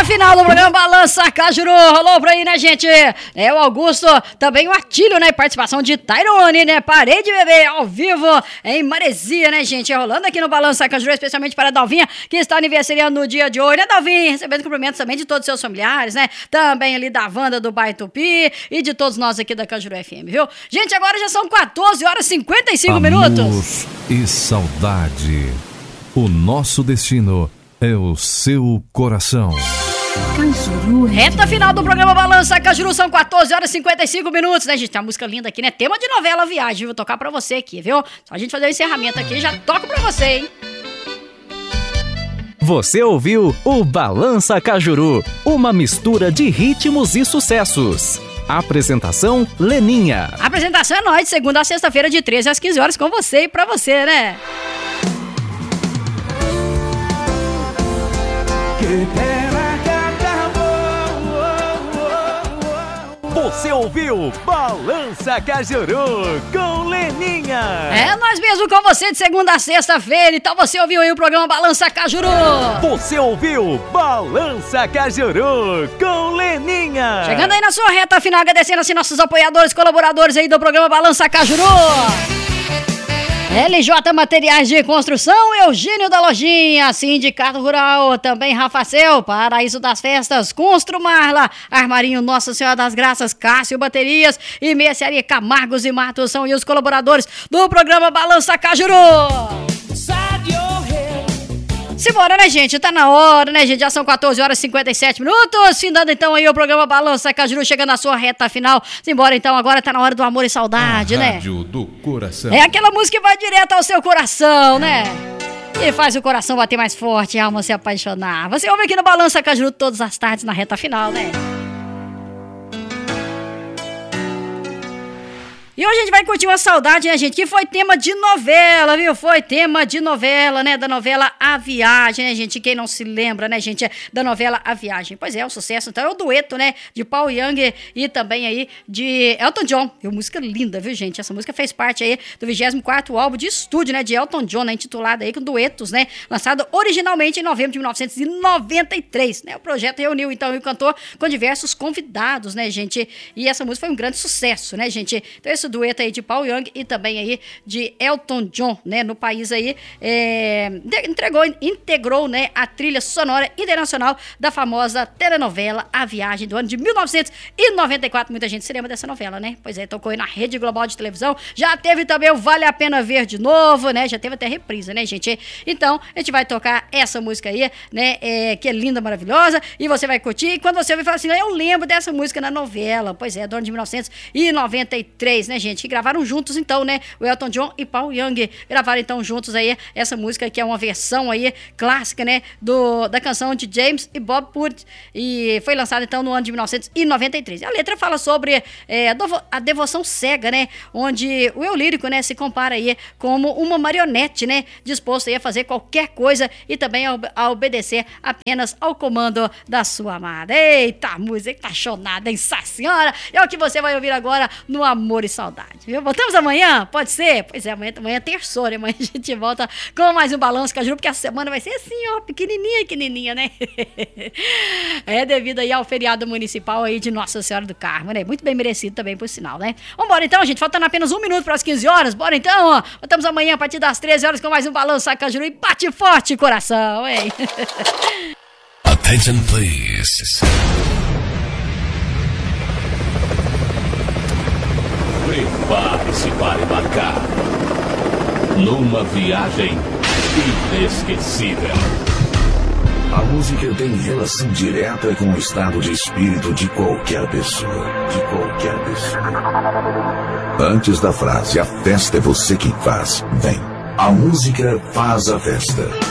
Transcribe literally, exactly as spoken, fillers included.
final do programa Balança Cajuru, rolou por aí, né, gente? É o Augusto, também o Atílio, né? Participação de Tyrone, né? Parei de beber ao vivo em Maresia, né, gente? Rolando aqui no Balança Cajuru, especialmente para a Dalvinha, que está aniversariando no dia de hoje, né, Dalvinha? Recebendo cumprimentos também de todos os seus familiares, né? Também ali da Wanda do Bairro Tupi e de todos nós aqui da Cajuru F M, viu? Gente, agora já são quatorze horas e cinquenta e cinco Amor minutos. E saudade. O nosso destino é o seu coração. Cajuru. Reta final do programa Balança Cajuru, são quatorze horas e cinquenta e cinco minutos, né, gente? Tem uma música linda aqui, né? Tema de novela Viagem, vou tocar pra você aqui, viu? Só a gente fazer o encerramento aqui, já toco pra você, hein? Você ouviu o Balança Cajuru, uma mistura de ritmos e sucessos. Apresentação, Leninha. A apresentação é nós, de segunda a sexta-feira, de treze às quinze horas, com você e pra você, né? Você ouviu Balança Cajuru com Leninha. É nós mesmo com você de segunda a sexta-feira. Então você ouviu aí o programa Balança Cajuru. Você ouviu Balança Cajuru com Leninha. Chegando aí na sua reta final, agradecendo assim nossos apoiadores, colaboradores aí do programa Balança Cajuru. L J Materiais de Construção, Eugênio da Lojinha, Sindicato Rural, também Rafacel, Paraíso das Festas, Constru Marla, Armarinho Nossa Senhora das Graças, Cássio Baterias e Mercearia Camargos e Matos são os colaboradores do programa Balança Cajuru. Simbora, né, gente? Tá na hora, né, gente? Já são quatorze horas e cinquenta e sete minutos. Findando, então, aí o programa Balança Cajuru, chegando na sua reta final. Simbora, então, agora tá na hora do amor e saudade, a né? Rádio do Coração. É aquela música que vai direto ao seu coração, né? E faz o coração bater mais forte, a alma se apaixonar. Você ouve aqui no Balança Cajuru todas as tardes, na reta final, né? E hoje a gente vai curtir uma saudade, né, gente? Que foi tema de novela, viu? Foi tema de novela, né? Da novela A Viagem, né, gente? Quem não se lembra, né, gente? Da novela A Viagem. Pois é, o sucesso, então, é o dueto, né? De Paul Young e também aí de Elton John. É uma música linda, viu, gente? Essa música fez parte aí do vigésimo quarto álbum de estúdio, né? De Elton John, né? Intitulado aí com duetos, né? Lançado originalmente em novembro de mil novecentos e noventa e três, né? O projeto reuniu, então, o cantor com diversos convidados, né, gente? E essa música foi um grande sucesso, né, gente? Então, esse dueto aí de Paul Young e também aí de Elton John, né, no país aí, é, entregou, integrou, né, a trilha sonora internacional da famosa telenovela A Viagem, do ano de mil novecentos e noventa e quatro. Muita gente se lembra dessa novela, né? Pois é, tocou aí na Rede Global de Televisão, já teve também o Vale a Pena Ver de Novo, né? Já teve até reprisa, né, gente? Então, a gente vai tocar essa música aí, né, é, que é linda, maravilhosa, e você vai curtir, e quando você ouvir, fala assim, eu lembro dessa música na novela. Pois é, do ano de mil novecentos e noventa e três, né, gente? Que gravaram juntos, então, né? O Elton John e Paul Young gravaram, então, juntos aí essa música, que é uma versão aí clássica, né? Do, da canção de James e Bob Wood. E foi lançada, então, no ano de mil novecentos e noventa e três. A letra fala sobre é, a devoção cega, né? Onde o eu lírico, né? Se compara aí como uma marionete, né? Disposto aí a fazer qualquer coisa e também a, a obedecer apenas ao comando da sua amada. Eita, música apaixonada, hein? Nossa Senhora! É o que você vai ouvir agora no Amor e Saudade. Viu? Voltamos amanhã? Pode ser? Pois é, amanhã, amanhã é terça-feira, amanhã a gente volta com mais um Balanço Cajuru, porque a semana vai ser assim, ó, pequenininha, pequenininha, né? É devido aí ao feriado municipal aí de Nossa Senhora do Carmo, né? Muito bem merecido também, por sinal, né? Vambora então, gente, faltando apenas um minuto para as quinze horas, bora então, ó. Voltamos amanhã a partir das treze horas com mais um Balanço Cajuru e bate forte coração, hein? Attention, please. Prepare-se para embarcar numa viagem inesquecível. A música tem relação direta com o estado de espírito de qualquer pessoa. De qualquer pessoa. Antes da frase, a festa é você quem faz, vem. A música faz a festa.